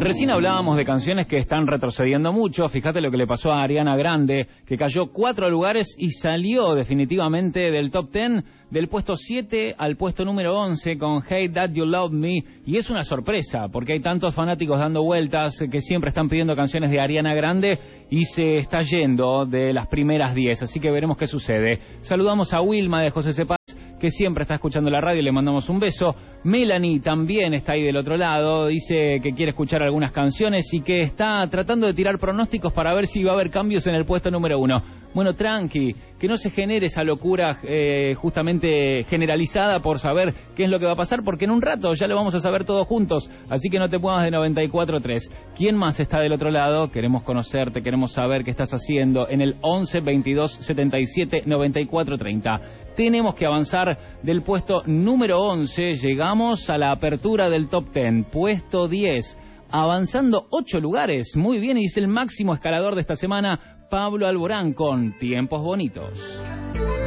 Recién hablábamos de canciones que están retrocediendo mucho. Fíjate lo que le pasó a Ariana Grande, que cayó 4 lugares y salió definitivamente del top 10, del puesto 7 al puesto número 11 con Hey That You Love Me. Y es una sorpresa, porque hay tantos fanáticos dando vueltas que siempre están pidiendo canciones de Ariana Grande y se está yendo de las primeras 10. Así que veremos qué sucede. Saludamos a Wilma de José Cepaz, que siempre está escuchando la radio, le mandamos un beso. Melanie también está ahí del otro lado, dice que quiere escuchar algunas canciones y que está tratando de tirar pronósticos para ver si va a haber cambios en el puesto número 1. Bueno, tranqui, que no se genere esa locura justamente generalizada por saber qué es lo que va a pasar, porque en un rato ya lo vamos a saber todos juntos, así que no te muevas de 94.3. ¿Quién más está del otro lado? Queremos conocerte, queremos saber qué estás haciendo en el 11 22 77 94 30. Tenemos que avanzar del puesto número 11, llegamos a la apertura del top 10, puesto 10, avanzando 8 lugares, muy bien, y es el máximo escalador de esta semana, Pablo Alborán con Tiempos Bonitos.